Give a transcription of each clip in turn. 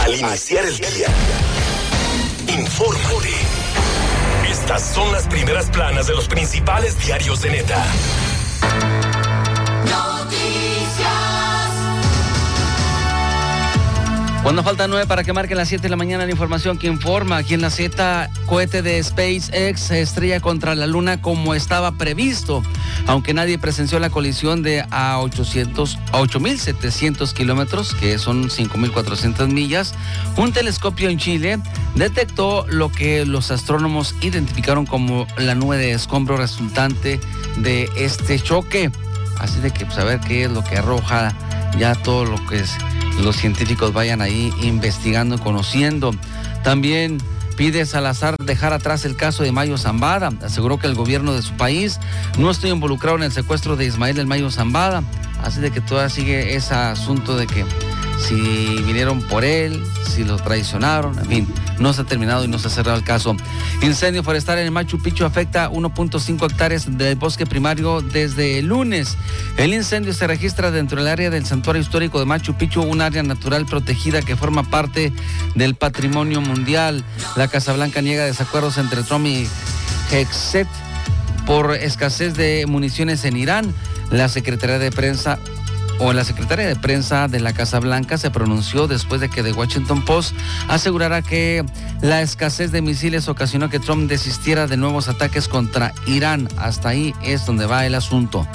Al iniciar el día, infórmate. Estas son las primeras planas de los principales diarios de Neta. Cuando faltan 9 para que marquen las 7 de la mañana, la información que informa aquí en la Z, cohete de SpaceX se estrella contra la Luna como estaba previsto. Aunque nadie presenció la colisión de a 8.700 kilómetros, que son 5.400 millas, un telescopio en Chile detectó lo que los astrónomos identificaron como la nube de escombro resultante de este choque. Así de que pues, a ver qué es lo que arroja ya todo lo que es. Los científicos vayan ahí investigando, conociendo. También pide Salazar dejar atrás el caso de Mayo Zambada. Aseguró que el gobierno de su país no estuvo involucrado en el secuestro de Ismael El Mayo Zambada. Así de que todavía sigue ese asunto de que si vinieron por él, si lo traicionaron, en fin, no se ha terminado y no se ha cerrado el caso. Incendio forestal en el Machu Picchu afecta 1.5 hectáreas de bosque primario desde el lunes. El incendio se registra dentro del área del Santuario Histórico de Machu Picchu, un área natural protegida que forma parte del patrimonio mundial. La Casa Blanca niega desacuerdos entre Trump y Hexet por escasez de municiones en Irán. La secretaria de prensa de la Casa Blanca se pronunció después de que The Washington Post asegurara que la escasez de misiles ocasionó que Trump desistiera de nuevos ataques contra Irán. Hasta ahí es donde va el asunto.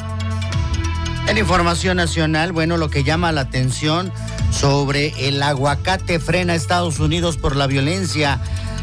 En información nacional, bueno, lo que llama la atención sobre el aguacate frena a Estados Unidos por la violencia.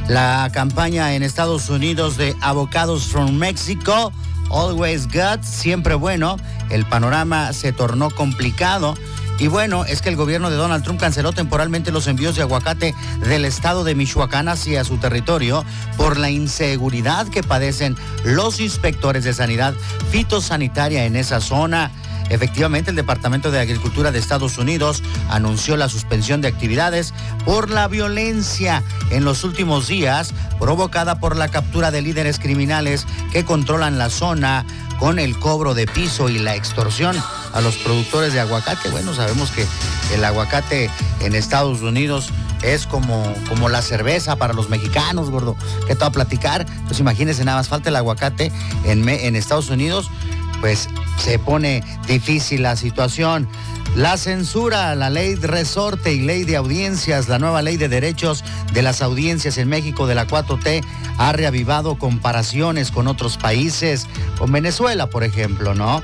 La campaña en Estados Unidos de Avocados from Mexico, Always Good, siempre bueno. El panorama se tornó complicado. Y bueno, es que el gobierno de Donald Trump canceló temporalmente los envíos de aguacate del estado de Michoacán hacia su territorio por la inseguridad que padecen los inspectores de sanidad fitosanitaria en esa zona. Efectivamente, el Departamento de Agricultura de Estados Unidos anunció la suspensión de actividades por la violencia en los últimos días provocada por la captura de líderes criminales que controlan la zona con el cobro de piso y la extorsión a los productores de aguacate. Bueno, sabemos que el aguacate en Estados Unidos es como la cerveza para los mexicanos, gordo. ¿Qué te va a platicar? Entonces imagínense, nada más falta el aguacate en Estados Unidos, pues se pone difícil la situación. La censura, la ley de resorte y ley de audiencias, la nueva ley de derechos de las audiencias en México de la 4T ha reavivado comparaciones con otros países, con Venezuela, por ejemplo, ¿no?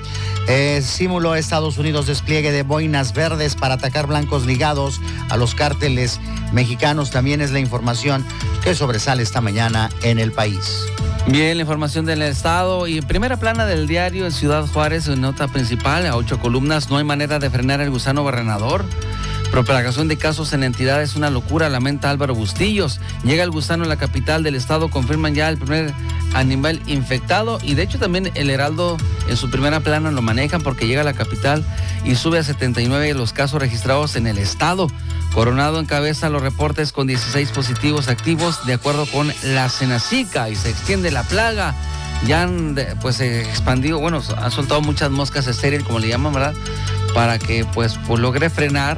Simuló a Estados Unidos despliegue de boinas verdes para atacar blancos ligados a los cárteles mexicanos. También es la información que sobresale esta mañana en El País. Bien, la información del estado y primera plana del diario Ciudad Juárez, en nota principal, a 8 columnas, no hay manera de frenar el gusano barrenador. Propagación de casos en la entidad es una locura, lamenta Álvaro Bustillos. Llega el gusano a la capital del estado, confirman ya el primer animal infectado y de hecho también el Heraldo en su primera plana lo manejan porque llega a la capital y sube a 79 los casos registrados en el estado. Coronado encabeza los reportes con 16 positivos activos de acuerdo con la Senacica y se extiende la plaga. Ya han pues expandido, bueno, han soltado muchas moscas estériles, como le llaman, ¿verdad? Para que pues logre frenar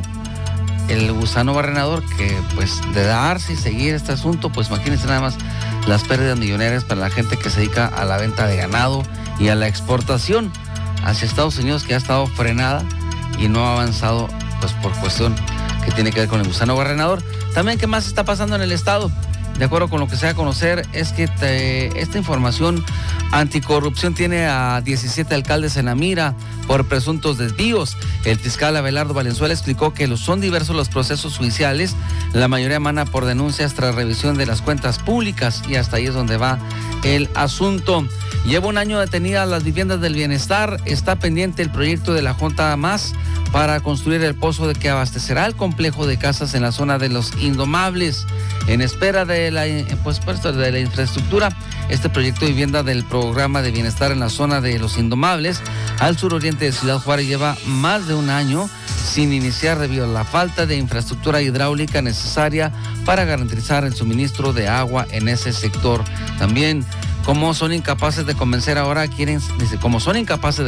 el gusano barrenador, que pues de darse y seguir este asunto, pues imagínense nada más las pérdidas millonarias para la gente que se dedica a la venta de ganado y a la exportación hacia Estados Unidos, que ha estado frenada y no ha avanzado pues por cuestión que tiene que ver con el gusano barrenador. También, ¿qué más está pasando en el estado? De acuerdo con lo que se da a conocer, es que esta información anticorrupción tiene a 17 alcaldes en la mira por presuntos desvíos. El fiscal Abelardo Valenzuela explicó que son diversos los procesos judiciales, la mayoría emana por denuncias tras revisión de las cuentas públicas y hasta ahí es donde va el asunto. Lleva un año detenidas las viviendas del bienestar, está pendiente el proyecto de la Junta Más para construir el pozo de que abastecerá el complejo de casas en la zona de los Indomables. En espera de la infraestructura, este proyecto de vivienda del programa de bienestar en la zona de los Indomables, al suroriente de Ciudad Juárez, lleva más de un año sin iniciar debido a la falta de infraestructura hidráulica necesaria para garantizar el suministro de agua en ese sector. También, como son incapaces de convencer, ahora quieren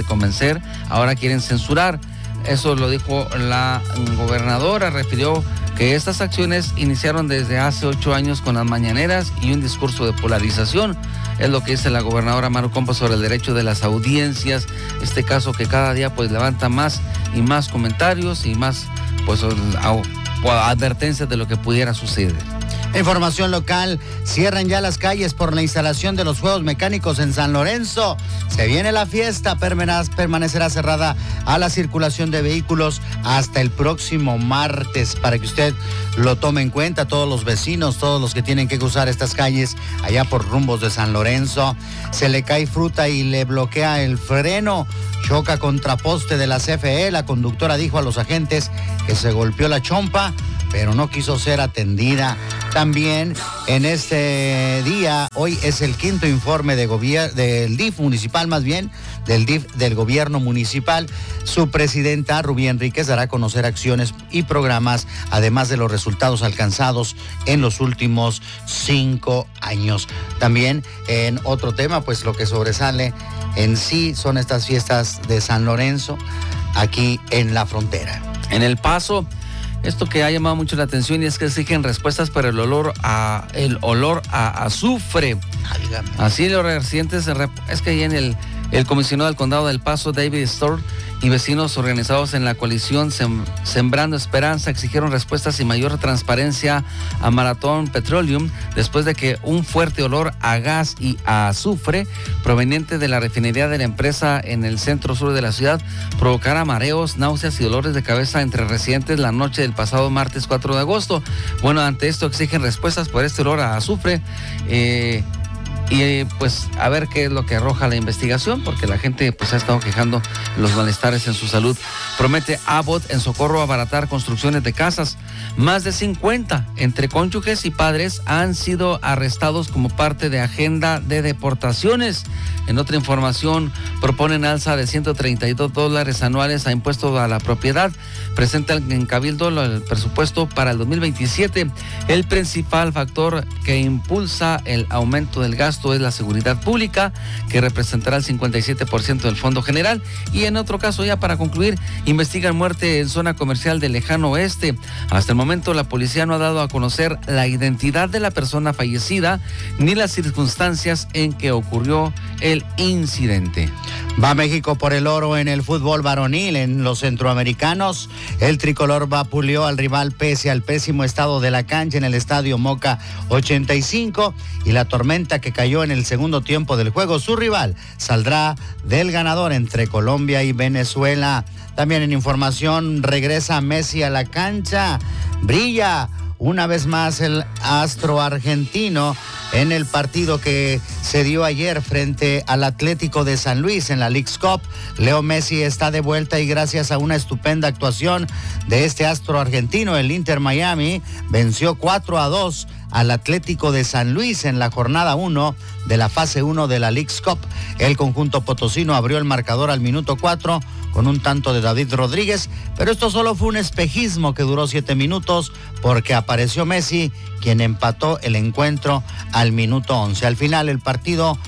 censurar. Eso lo dijo la gobernadora, refirió que estas acciones iniciaron desde hace 8 años con las mañaneras y un discurso de polarización. Es lo que dice la gobernadora Maru Compa sobre el derecho de las audiencias, este caso que cada día pues levanta más y más comentarios y más pues advertencias de lo que pudiera suceder. Información local, cierran ya las calles por la instalación de los juegos mecánicos en San Lorenzo. Se viene la fiesta, permanecerá cerrada a la circulación de vehículos hasta el próximo martes, para que usted lo tome en cuenta, todos los vecinos, todos los que tienen que cruzar estas calles allá por rumbos de San Lorenzo. Se le cae fruta y le bloquea el freno, choca contra poste de la CFE. La conductora dijo a los agentes que se golpeó la chompa, pero no quiso ser atendida. También en este día, hoy es el quinto informe del DIF municipal, del gobierno municipal. Su presidenta, Rubí Enríquez, dará a conocer acciones y programas, además de los resultados alcanzados en los últimos 5 años. También en otro tema, pues lo que sobresale en sí son estas fiestas de San Lorenzo, aquí en la frontera. En El Paso, esto que ha llamado mucho la atención y es que exigen respuestas por el olor a azufre. Así los residentes, es que ahí en el comisionado del condado del Paso, David Storr, y vecinos organizados en la coalición Sembrando Esperanza exigieron respuestas y mayor transparencia a Marathon Petroleum después de que un fuerte olor a gas y a azufre proveniente de la refinería de la empresa en el centro sur de la ciudad provocara mareos, náuseas y dolores de cabeza entre residentes la noche del pasado martes 4 de agosto. Bueno, ante esto exigen respuestas por este olor a azufre. Y pues a ver qué es lo que arroja la investigación, porque la gente pues ha estado quejando los malestares en su salud. Promete Abbott en Socorro abaratar construcciones de casas. Más de 50 entre cónyuges y padres han sido arrestados como parte de agenda de deportaciones. En otra información, proponen alza de $132 anuales a impuestos a la propiedad. Presentan en Cabildo el presupuesto para el 2027. El principal factor que impulsa el aumento del gasto es la seguridad pública, que representará el 57% del fondo general. Y en otro caso, ya para concluir, investigan muerte en zona comercial del Lejano Oeste. Hasta el momento, la policía no ha dado a conocer la identidad de la persona fallecida ni las circunstancias en que ocurrió el incidente. Va México por el oro en el fútbol varonil. En los centroamericanos, el tricolor vapuleó al rival pese al pésimo estado de la cancha en el estadio Moca 85 y la tormenta que cayó en el segundo tiempo del juego. Su rival saldrá del ganador entre Colombia y Venezuela. También en información, regresa Messi a la cancha. Brilla una vez más el astro argentino en el partido que se dio ayer frente al Atlético de San Luis en la Leagues Cup. Leo Messi está de vuelta y gracias a una estupenda actuación de este astro argentino, el Inter Miami venció 4-2 al Atlético de San Luis en la jornada 1 de la fase 1 de la Leagues Cup. El conjunto potosino abrió el marcador al minuto 4 con un tanto de David Rodríguez, pero esto solo fue un espejismo que duró 7 minutos porque apareció Messi, quien empató el encuentro al minuto 11. Al final el partido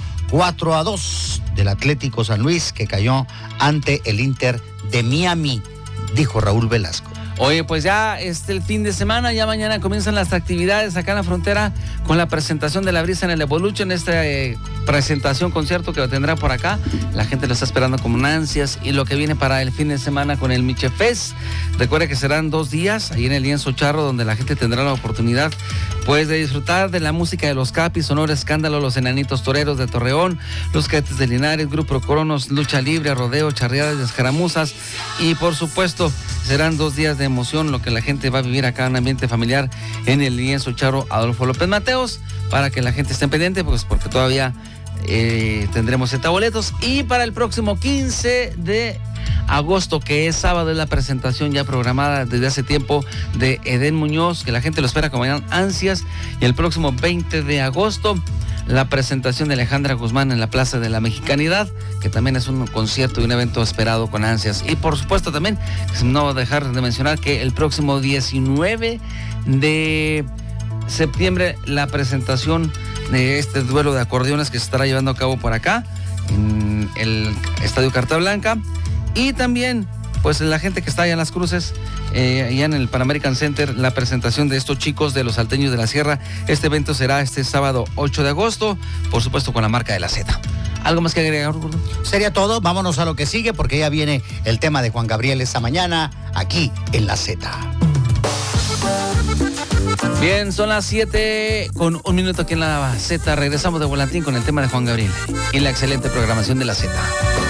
4-2 del Atlético San Luis, que cayó ante el Inter de Miami, dijo Raúl Velasco. Oye, pues ya el fin de semana, ya mañana comienzan las actividades acá en la frontera con la presentación de La Brisa en el Evolution, esta presentación, concierto que lo tendrá por acá. La gente lo está esperando con ansias y lo que viene para el fin de semana con el Miche Fest. Recuerda que serán 2 días ahí en el Lienzo Charro, donde la gente tendrá la oportunidad pues de disfrutar de la música de los Capis, Sonora Escándalo, los Enanitos Toreros de Torreón, los Cadetes de Linares, Grupo Cronos, Lucha Libre, Rodeo, Charreadas de Escaramuzas y por supuesto serán 2 días de emoción lo que la gente va a vivir acá en ambiente familiar en el Lienzo Charro Adolfo López Mateos, para que la gente esté pendiente, pues porque todavía tendremos boletos. Y para el próximo 15 de agosto, que es sábado, es la presentación ya programada desde hace tiempo de Edén Muñoz, que la gente lo espera con ansias. Y el próximo 20 de agosto, la presentación de Alejandra Guzmán en la Plaza de la Mexicanidad, que también es un concierto y un evento esperado con ansias. Y por supuesto también, no dejar de mencionar que el próximo 19 de septiembre, la presentación de este duelo de acordeones que se estará llevando a cabo por acá, en el Estadio Carta Blanca. Y también pues la gente que está allá en Las Cruces, allá en el Pan American Center, la presentación de estos chicos de los Salteños de la Sierra. Este evento será este sábado 8 de agosto, por supuesto con la marca de la Z. ¿Algo más que agregar, Gordo? Sería todo, vámonos a lo que sigue porque ya viene el tema de Juan Gabriel esta mañana aquí en la Z. Bien, son las 7 con un minuto aquí en la Z. Regresamos de volantín con el tema de Juan Gabriel y la excelente programación de la Z.